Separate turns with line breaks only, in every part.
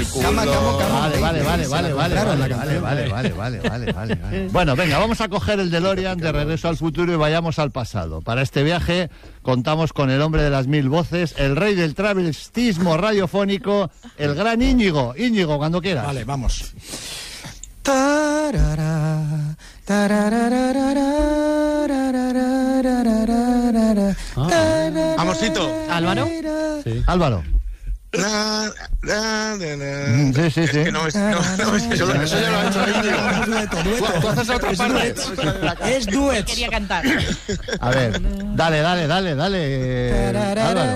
el culo.
Vale. Bueno, venga, vamos a coger el DeLorean de Regreso al Futuro y vayamos al pasado. Para este viaje contamos con el hombre de las 1000 voces, el rey del travestismo radiofónico, el gran Íñigo. Íñigo, cuando quieras.
Vale, vamos.
Amorcito.
¿Álvaro?
Sí. Álvaro. Sí.
Es que no es eso ya lo ha hecho Íñigo. Tú haces otra parte.
Es duet.
Quería cantar.
A ver, dale. Álvaro.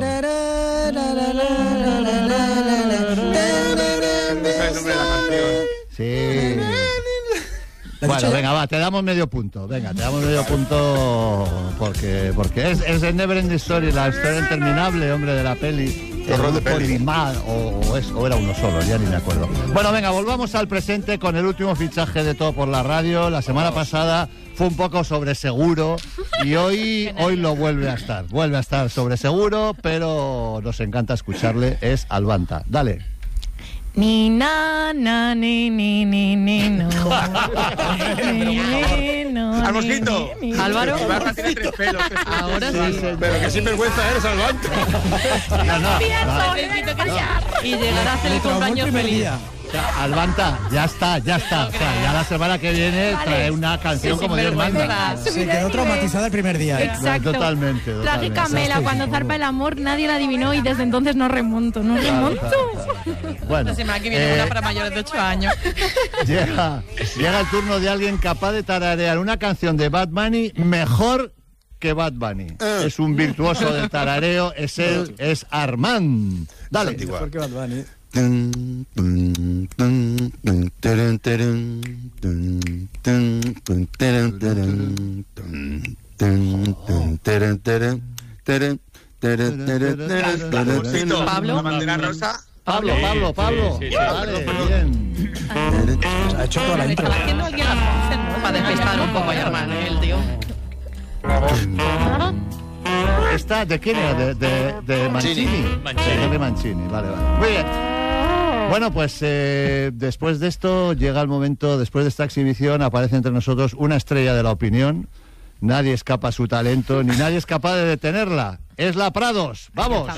Sí. Bueno, venga, va, te damos medio punto. Venga, te damos medio punto porque es el Never Ending Story, la historia interminable, hombre, de la peli. El
rol de peli.
O era uno solo, ya ni me acuerdo. Bueno, venga, volvamos al presente con el último fichaje de Todo por la Radio. La semana pasada fue un poco sobre seguro y hoy lo vuelve a estar. Vuelve a estar sobre seguro, pero nos encanta escucarle. Es Albanta. Dale.
Ni na na ni no.
Almosquito.
Álvaro.
Ibarra tiene 3 pelos.
Ahora sí.
Pero qué sinvergüenza eres, Albanta.
Necesito callar. Y llegará a ser el compañero feliz.
O sea, Albanta, ya está. O sea, ya la semana que viene trae una canción como Dios manda.
Se quedó traumatizada el primer día.
Exacto.
Totalmente.
Traje Camela cuando zarpa el amor, nadie la adivinó y desde entonces no remonto.
Bueno,
La semana que viene una para mayores de 8 años.
llega el turno de alguien capaz de tararear una canción de Bad Bunny mejor que Bad Bunny. Es un virtuoso del tarareo, es Armand. Dale.
Mejor que Bad Bunny.
Pablo.
La bandera rosa.
Pablo.
Sí.
Vale, bien.
Ha hecho toda la intro.
Estaba haciendo alguien las voces, ¿no? Para despistar un poco a Germán, el tío.
¿Esta de quién era? De Mancini.
Mancini.
De Mancini, vale. Muy bien. Bueno, pues después de esto llega el momento, después de esta exhibición aparece entre nosotros una estrella de la opinión. Nadie escapa a su talento, ni nadie es capaz de detenerla. Es la Prados. ¡Vamos!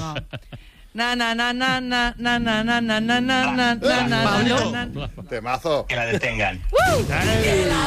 Temazo.
Que la detengan.